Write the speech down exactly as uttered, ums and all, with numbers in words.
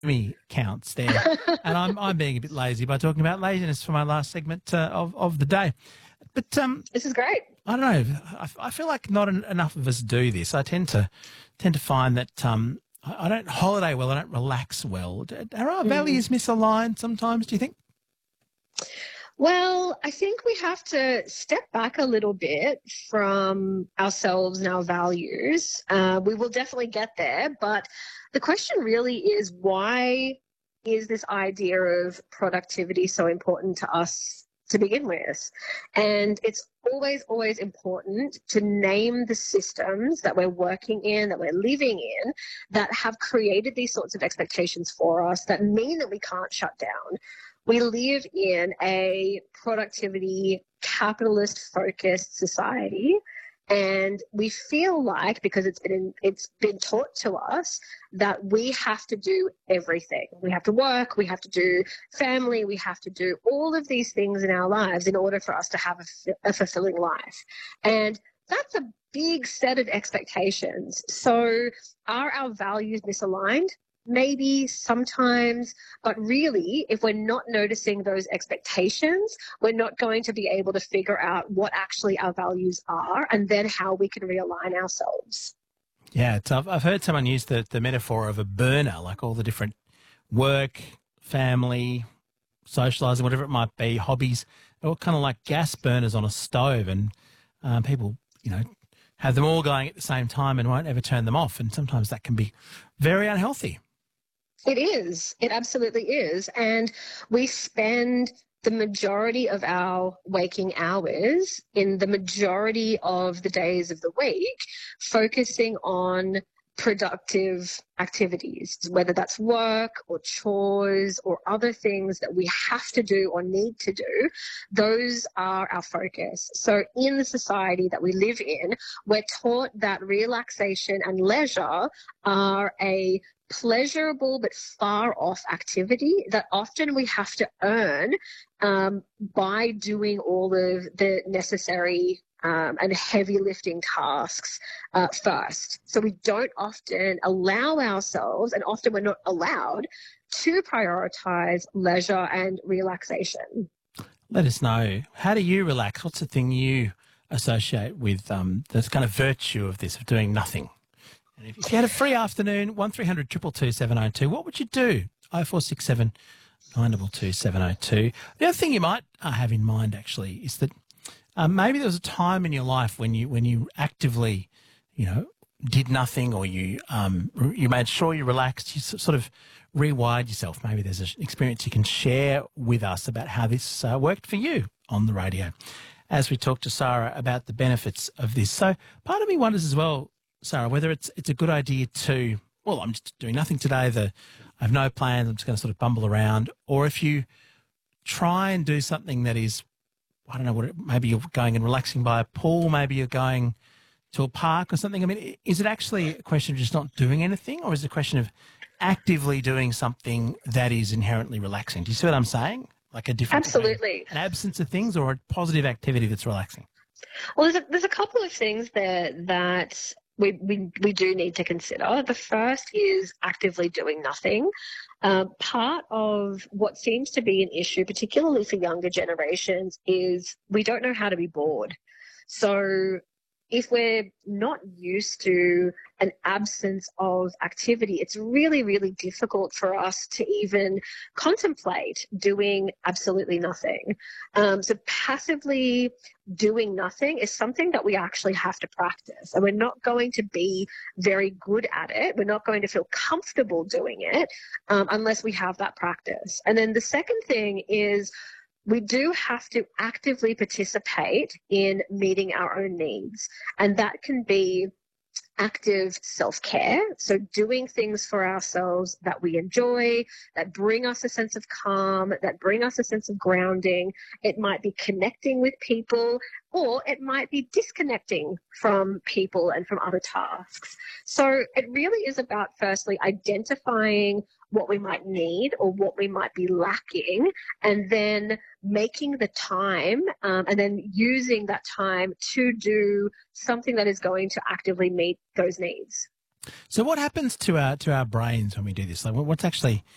me counts there. And I'm I'm being a bit lazy by talking about laziness for my last segment uh, of, of the day. But um, This is great. I don't know. I, I feel like not en- enough of us do this. I tend to tend to find that um, I, I don't holiday well. I don't relax well. D- Are our values misaligned sometimes, do you think? Well, I think we have to step back a little bit from ourselves and our values. Uh, we will definitely get there, but the question really is, why is this idea of productivity so important to us to begin with? And it's always, always important to name the systems that we're working in, that we're living in, that have created these sorts of expectations for us that mean that we can't shut down. We live in a productivity, capitalist-focused society, and we feel like, because it's been it's been taught to us, that we have to do everything. We have to work, we have to do family, we have to do all of these things in our lives in order for us to have a, a fulfilling life. And that's a big set of expectations. So are our values misaligned? Maybe sometimes, but really, if we're not noticing those expectations, we're not going to be able to figure out what actually our values are and then how we can realign ourselves. Yeah, it's, I've, I've heard someone use the, the metaphor of a burner, like all the different work, family, socialising, whatever it might be, hobbies, they're all kind of like gas burners on a stove, and um, people, you know, have them all going at the same time and won't ever turn them off, and sometimes that can be very unhealthy. It is. It absolutely is. And we spend the majority of our waking hours in the majority of the days of the week focusing on productive activities, whether that's work or chores or other things that we have to do or need to do. Those are our focus. So in the society that we live in, we're taught that relaxation and leisure are a pleasurable but far off activity that often we have to earn um, by doing all of the necessary um, and heavy lifting tasks uh, first. So we don't often allow ourselves, and often we're not allowed, to prioritize leisure and relaxation. Let us know. How do you relax? What's the thing you associate with um, this kind of virtue of this, of doing nothing? And if you had a free afternoon, one three hundred two two two seven oh two, what would you do? oh four six seven nine two two seven oh two. The other thing you might uh, have in mind, actually, is that uh, maybe there was a time in your life when you when you actively, you know, did nothing, or you um, you made sure you relaxed, you sort of rewired yourself. Maybe there's an experience you can share with us about how this uh, worked for you on the radio as we talk to Sarah about the benefits of this. So part of me wonders as well, Sarah, whether it's it's a good idea to, well, I'm just doing nothing today, the, I have no plans, I'm just going to sort of bumble around, or if you try and do something that is, I don't know, what it, maybe you're going and relaxing by a pool, maybe you're going to a park or something. I mean, is it actually a question of just not doing anything, or is it a question of actively doing something that is inherently relaxing? Do you see what I'm saying? Like a difference Absolutely. between an absence of things or a positive activity that's relaxing? Well, there's a, there's a couple of things there that we, we, we do need to consider. The first is actively doing nothing. Uh, part of what seems to be an issue, particularly for younger generations, is we don't know how to be bored. So if we're not used to an absence of activity, it's really, really difficult for us to even contemplate doing absolutely nothing. Um, so passively doing nothing is something that we actually have to practice. And we're not going to be very good at it. We're not going to feel comfortable doing it um, unless we have that practice. And then the second thing is, we do have to actively participate in meeting our own needs. And that can be active self-care, so doing things for ourselves that we enjoy, that bring us a sense of calm, that bring us a sense of grounding. It might be connecting with people, or it might be disconnecting from people and from other tasks. So it really is about, firstly, identifying what we might need or what we might be lacking, and then making the time um, and then using that time to do something that is going to actively meet those needs. So what happens to our to our brains when we do this? Like, what's actually